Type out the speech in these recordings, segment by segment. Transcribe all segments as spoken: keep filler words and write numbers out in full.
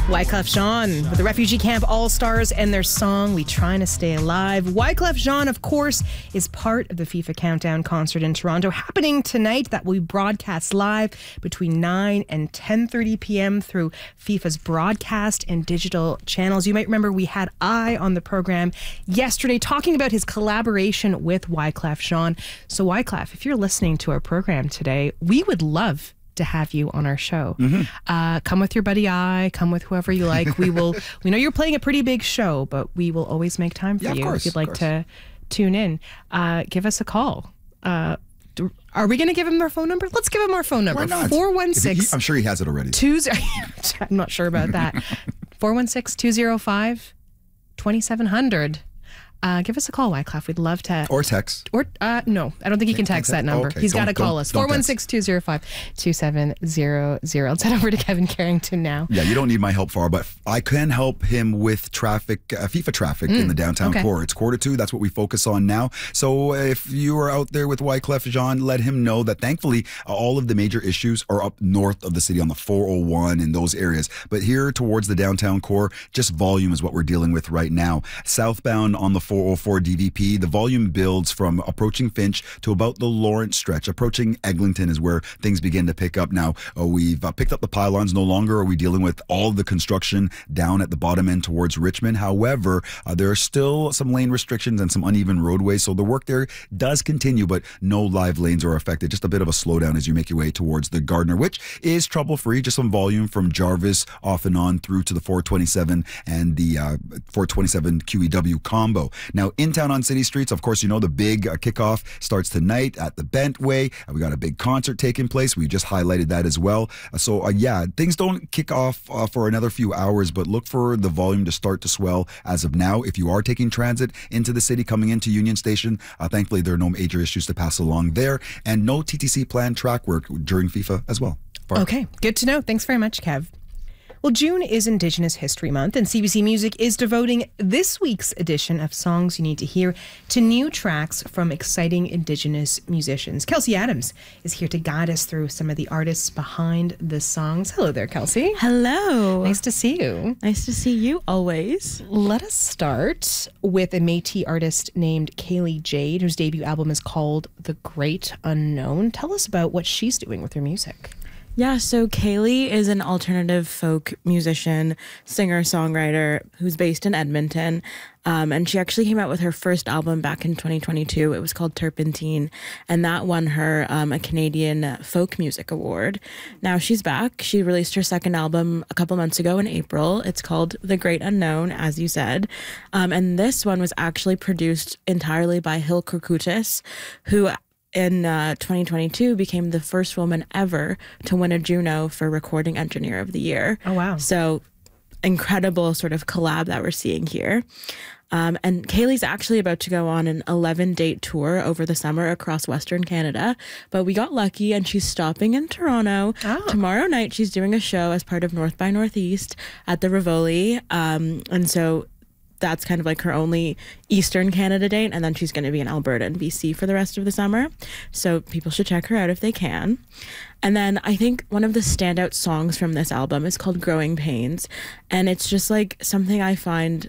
Wyclef Jean with the Refugee Camp All-Stars and their song, We Trying to Stay Alive. Wyclef Jean, of course, is part of the FIFA Countdown concert in Toronto happening tonight. That will be broadcast live between nine and ten thirty p.m. through FIFA's broadcast and digital channels. You might remember we had I on the program yesterday talking about his collaboration with Wyclef Jean. So Wyclef, if you're listening to our program today, we would love to have you on our show. Mm-hmm. Uh, come with your buddy I, come with whoever you like. We will, we know you're playing a pretty big show, but we will always make time for yeah, you course, if you'd like course. to tune in. Uh, give us a call. Uh, do, are we going to give him our phone number? Let's give him our phone number. Why not? four one six. I'm sure he has it already. Two, I'm not sure about that. four one six, two oh five, two seven zero zero. Uh, give us a call, Wyclef. We'd love to. Or text. Or uh, no, I don't think he can text that number. Okay. He's got to Don't- call don't- us. don't four one six, two oh five, two seven zero zero. Let's head over to Kevin Carrington now. Yeah, you don't need my help far, but I can help him with traffic, uh, FIFA traffic Mm, in the downtown okay. core. It's quarter two. That's what we focus on now. So if you are out there with Wyclef Jean, let him know that thankfully uh, all of the major issues are up north of the city on the four oh one in those areas. But here towards the downtown core, just volume is what we're dealing with right now. Southbound on the four oh four D V P, the volume builds from approaching Finch to about the Lawrence stretch. Approaching Eglinton is where things begin to pick up. Now, uh, we've uh, picked up the pylons. No longer are we dealing with all the construction down at the bottom end towards Richmond. However, uh, there are still some lane restrictions and some uneven roadways. So the work there does continue, but no live lanes are affected. Just a bit of a slowdown as you make your way towards the Gardner, which is trouble-free. Just some volume from Jarvis off and on through to the four twenty-seven and the uh, four twenty-seven Q E W combo. Now, in town on city streets, of course, you know the big uh, kickoff starts tonight at the Bentway. Uh, we got a big concert taking place. We just highlighted that as well. Uh, so uh, yeah, things don't kick off uh, for another few hours, but look for the volume to start to swell as of now. If you are taking transit into the city, coming into Union Station, uh, thankfully there are no major issues to pass along there, and no T T C planned track work during FIFA as well. Far. Okay, good to know. Thanks very much, Kev. Well, June is Indigenous History Month, and C B C Music is devoting this week's edition of Songs You Need to Hear to new tracks from exciting Indigenous musicians. Kelsey Adams is here to guide us through some of the artists behind the songs. Hello there, Kelsey. Hello. Nice to see you. Nice to see you always. Let us start with a Métis artist named Kaylee Jade, whose debut album is called The Great Unknown. Tell us about what she's doing with her music. Yeah, so Kaylee is an alternative folk musician, singer, songwriter who's based in Edmonton. Um, and she actually came out with her first album back in twenty twenty-two. It was called Turpentine, and that won her um, a Canadian Folk Music Award. Now she's back. She released her second album a couple months ago in April. It's called The Great Unknown, as you said. Um, and this one was actually produced entirely by Hill Kurkutis, who in uh, twenty twenty-two became the first woman ever to win a Juno for Recording Engineer of the Year. Oh, wow. So incredible sort of collab that we're seeing here. Um, and Kaylee's actually about to go on an eleven-date tour over the summer across Western Canada. But we got lucky, and she's stopping in Toronto. Oh. Tomorrow night, she's doing a show as part of North by Northeast at the Rivoli. Um, and so that's kind of like her only Eastern Canada date, and then she's going to be in Alberta and B C for the rest of the summer. So people should check her out if they can. And then I think one of the standout songs from this album is called Growing Pains. And it's just like something I find,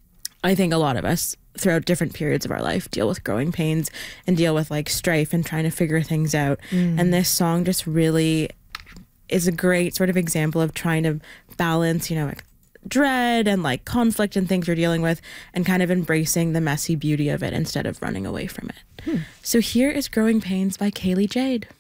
I think a lot of us throughout different periods of our life deal with growing pains and deal with like strife and trying to figure things out. Mm. And this song just really is a great sort of example of trying to balance, you know, like dread and like conflict and things you're dealing with, and kind of embracing the messy beauty of it instead of running away from it. Hmm. So here is Growing Pains by Kaylee Jade.